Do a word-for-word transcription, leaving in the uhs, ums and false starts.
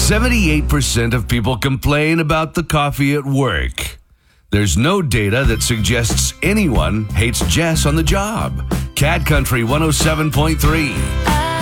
seventy-eight percent of people complain about the coffee at work. There's no data that suggests anyone hates Jess on the job. Cat Country one oh seven point three.